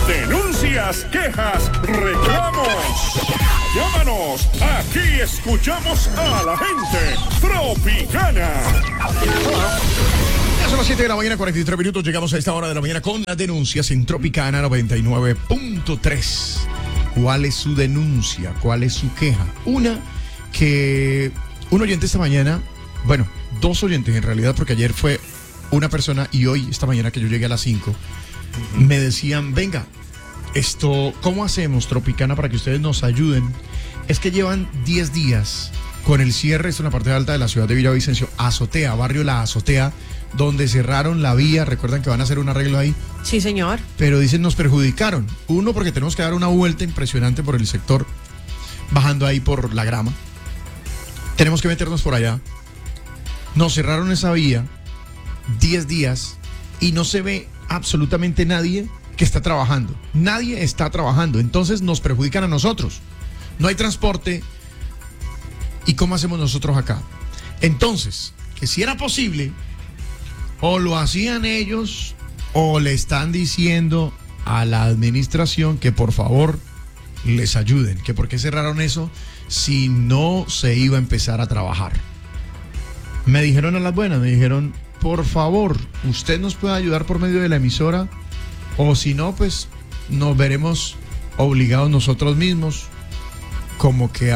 Denuncias, quejas, reclamos. Llámanos, aquí escuchamos a la gente. Tropicana. Ya son las 7 de la mañana, 43 minutos. Llegamos a esta hora de la mañana con las denuncias en Tropicana 99.3. ¿Cuál es su denuncia? ¿Cuál es su queja? Una que un oyente esta mañana, bueno, dos oyentes en realidad, porque ayer fue una persona y hoy, esta mañana que yo llegué a las 5, me decían, venga, ¿cómo hacemos, Tropicana, para que ustedes nos ayuden? Es que llevan 10 días con el cierre, esto en la parte alta de la ciudad de Villavicencio, Azotea, barrio La Azotea, donde cerraron la vía. Recuerdan que van a hacer un arreglo ahí. Sí, señor. Pero dicen, nos perjudicaron. Uno, porque tenemos que dar una vuelta impresionante por el sector, bajando ahí por la grama. Tenemos que meternos por allá. Nos cerraron esa vía 10 días y no se ve absolutamente nadie que está trabajando. Nadie está trabajando. Entonces nos perjudican a nosotros. No hay transporte. ¿Y cómo hacemos nosotros acá? Entonces, que si era posible, o lo hacían ellos, o le están diciendo a la administración que por favor les ayuden. Que por qué cerraron eso si no se iba a empezar a trabajar. Me dijeron a las buenas, me dijeron, por favor, usted nos puede ayudar por medio de la emisora, o si no, pues nos veremos obligados nosotros mismos como que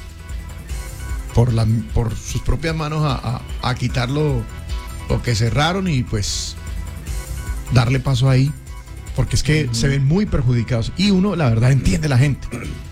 por sus propias manos a quitarlo lo que cerraron y pues darle paso ahí, porque es que se ven muy perjudicados y uno, la verdad, entiende la gente,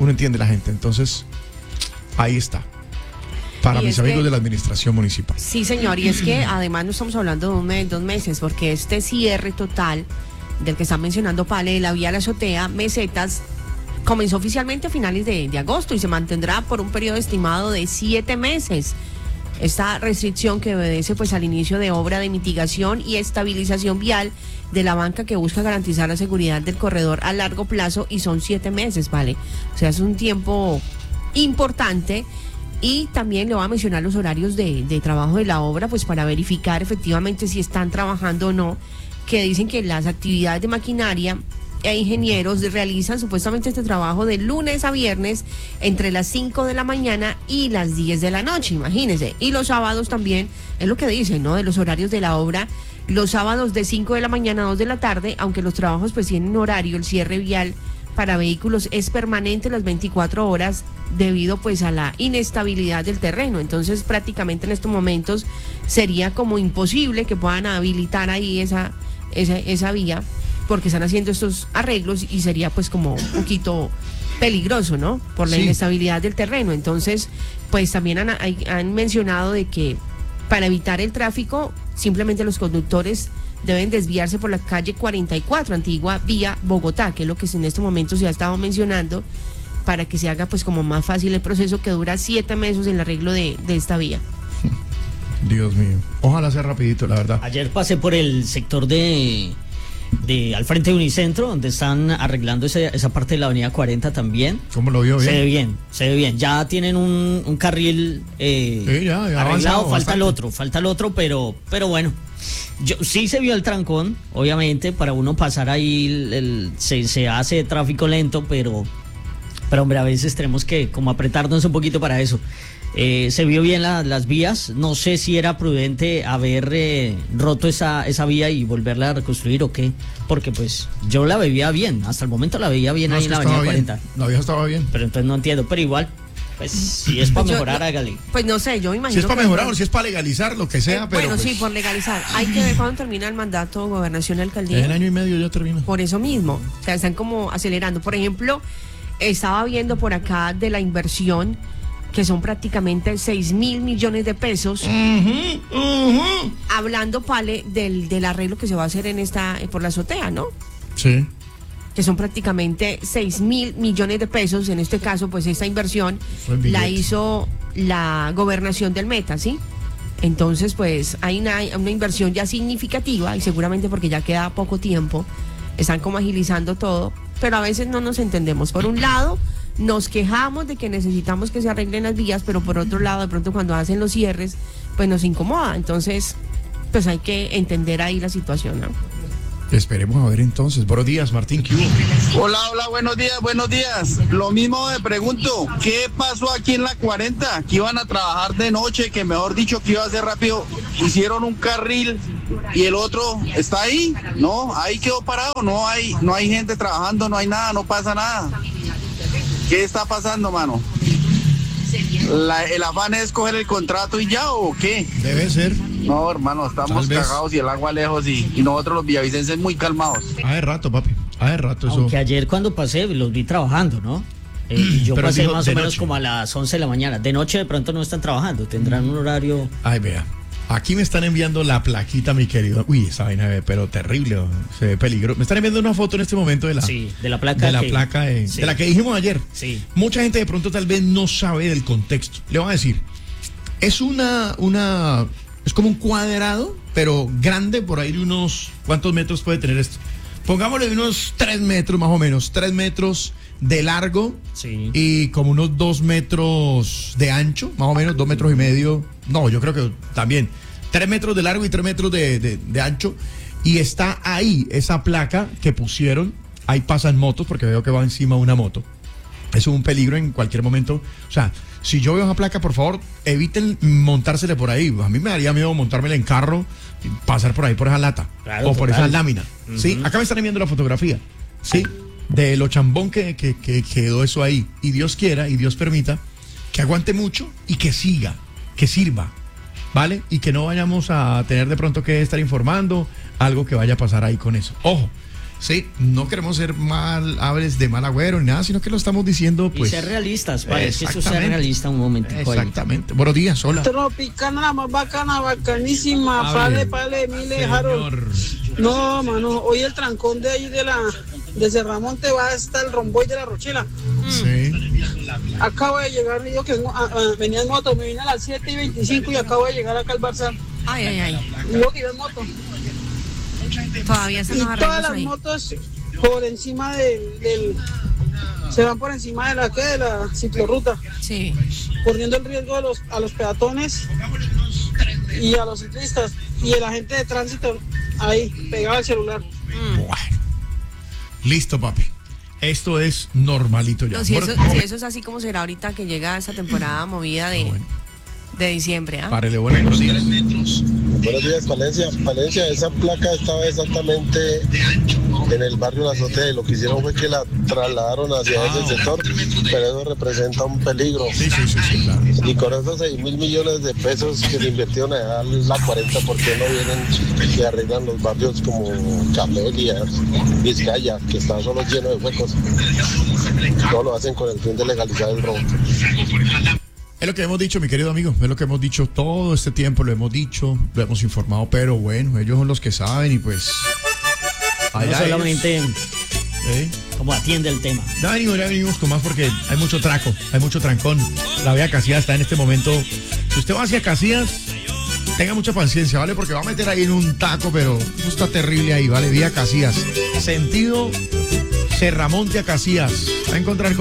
entonces ahí está. Para mis amigos de la administración municipal. Sí, señor, y es que además no estamos hablando de un mes, 2 meses, porque este cierre total del que está mencionando Pale, de la vía La Azotea, Mesetas, comenzó oficialmente a finales de agosto y se mantendrá por un periodo estimado de 7 meses. Esta restricción que obedece pues al inicio de obra de mitigación y estabilización vial de la banca que busca garantizar la seguridad del corredor a largo plazo, y son 7 meses, ¿vale? O sea, es un tiempo importante. Y también le voy a mencionar los horarios de trabajo de la obra, pues para verificar efectivamente si están trabajando o no, que dicen que las actividades de maquinaria e ingenieros realizan supuestamente este trabajo de lunes a viernes entre las 5 de la mañana y las 10 de la noche, imagínense. Y los sábados también, es lo que dicen, ¿no? De los horarios de la obra, los sábados de 5 de la mañana a 2 de la tarde, aunque los trabajos pues tienen horario, el cierre vial para vehículos es permanente las 24 horas debido pues a la inestabilidad del terreno. Entonces prácticamente en estos momentos sería como imposible que puedan habilitar ahí esa vía, porque están haciendo estos arreglos y sería pues como un poquito peligroso, ¿no? Por la inestabilidad del terreno. Entonces pues también han mencionado de que para evitar el tráfico simplemente los conductores deben desviarse por la calle 44, antigua vía Bogotá, que es lo que en este momento se ha estado mencionando, para que se haga pues como más fácil el proceso que dura 7 meses en el arreglo de esta vía. Dios mío, ojalá sea rapidito, la verdad. Ayer pasé por el sector de al frente de Unicentro, donde están arreglando esa parte de la avenida 40 también. ¿Cómo lo vio? Bien? Se ve bien. Ya tienen un carril ya arreglado, falta el otro, pero bueno. Sí se vio el trancón, obviamente, para uno pasar ahí se hace tráfico lento, pero hombre, a veces tenemos que como apretarnos un poquito para eso. Se vio bien las vías, no sé si era prudente haber roto esa vía y volverla a reconstruir o qué, porque pues yo la veía bien, hasta el momento la veía bien, ahí en la avenida 40. La vía estaba bien. Pero entonces no entiendo, pero igual, pues si es para mejorar, hágale. Pues no sé, yo me imagino. Si es para mejorar o si es para legalizar, lo que sea, pero. Bueno, pues, sí, por legalizar. Hay que ver cuándo termina el mandato gobernación y alcaldía. En 1 año y medio ya termina. Por eso mismo, o sea, están como acelerando. Por ejemplo, estaba viendo por acá de la inversión, que son prácticamente 6.000 millones de pesos. Hablando, Pale, del arreglo que se va a hacer por la azotea, ¿no? Sí. Que son prácticamente 6.000 millones de pesos. En este caso, pues esta inversión la hizo la gobernación del Meta, ¿sí? Entonces, pues hay una inversión ya significativa, y seguramente porque ya queda poco tiempo, están como agilizando todo, pero a veces no nos entendemos. Por un lado, nos quejamos de que necesitamos que se arreglen las vías, pero por otro lado, de pronto cuando hacen los cierres, pues nos incomoda. Entonces, pues hay que entender ahí la situación, ¿no? Esperemos a ver entonces. Buenos días, Martín. ¿Qué hubo? Hola, buenos días. Lo mismo me pregunto, ¿qué pasó aquí en la 40? Que iban a trabajar de noche, que mejor dicho que iba a ser rápido. Hicieron un carril y el otro está ahí, ¿no? Ahí quedó parado, no hay gente trabajando, no hay nada, no pasa nada. ¿Qué está pasando, mano? ¿El afán es coger el contrato y ya o qué? Debe ser. No, hermano, estamos cagados y el agua lejos y nosotros los villavicenses muy calmados. Hace rato, papi. Hace rato eso. Aunque ayer cuando pasé los vi trabajando, ¿no? Y yo Pero pasé dijo más de o menos noche. como a las 11 de la mañana. De noche de pronto no están trabajando, tendrán un horario... Ay, vea. Aquí me están enviando la plaquita, mi querido. Uy, esa vaina pero terrible. Se ve peligroso. Me están enviando una foto en este momento de la placa. De la que dijimos ayer. Sí. Mucha gente de pronto tal vez no sabe del contexto. Le voy a decir. Es es como un cuadrado, pero grande, por ahí de unos... ¿Cuántos metros puede tener esto? Pongámosle unos 3 metros más o menos. 3 metros de largo. Sí. Y como unos 2 metros de ancho, más o menos, 2 metros y medio. No, yo creo que también 3 metros de largo y 3 metros de ancho. Y está ahí esa placa que pusieron. Ahí pasan motos porque veo que va encima una moto. Eso es un peligro en cualquier momento. O sea, si yo veo esa placa, por favor, eviten montársele por ahí. A mí me daría miedo montármela en carro y pasar por ahí por esa lata. Claro, o por total. esa lámina. ¿Sí? Acá me están enviando la fotografía. ¿Sí? De lo chambón que quedó eso ahí. Y Dios quiera y Dios permita que aguante mucho y que siga, que sirva, ¿vale? Y que no vayamos a tener de pronto que estar informando algo que vaya a pasar ahí con eso. Ojo, sí, no queremos ser hables de mal agüero ni nada, sino que lo estamos diciendo, pues. Y ser realistas, parece que eso sea Exactamente. realista un momentico ahí. Exactamente. Buenos días, hola. Tropicana, la más bacana, bacanísima. Pale, mile, Harold. No, mano, hoy el trancón de ahí de Cerramonte va hasta el romboy de la Rochela. Sí. Acabo de llegar, yo que venía en moto, me vine a las 7:25 y acabo de llegar acá al Barzal. Ay. Yo que iba en moto. Todavía están Y los todas arreglos las ahí. motos por encima se van por encima de la ciclorruta, Sí. poniendo el riesgo a los peatones y a los ciclistas y el agente de tránsito ahí, pegado al celular. Bueno. Listo, papi. Esto es normalito ya. No, si eso es así como será ahorita que llega esa temporada movida de diciembre, ¿ah? Párele, buenos días. Buenos días, Palencia, esa placa estaba exactamente en el barrio La Azotea y lo que hicieron fue que la trasladaron hacia ese sector, pero eso representa un peligro. Sí, claro. Y con esos 6.000 millones de pesos que se invirtieron en la 40, ¿por qué no vienen y arreglan los barrios como Camelia, Vizcaya, que están solo llenos de huecos? Todo lo hacen con el fin de legalizar el robo. Es lo que hemos dicho, mi querido amigo, es lo que hemos dicho todo este tiempo, lo hemos dicho, lo hemos informado, pero bueno, ellos son los que saben y pues... No allá solamente ellos. como atiende el tema. Ya venimos con más porque hay mucho traco, hay mucho trancón. La vía Casillas está en este momento. Si usted va hacia Casillas, tenga mucha paciencia, ¿vale? Porque va a meter ahí en un taco, pero eso está terrible ahí, ¿vale? Vía Casillas. Sentido Cerramonte a Casillas. Va a encontrar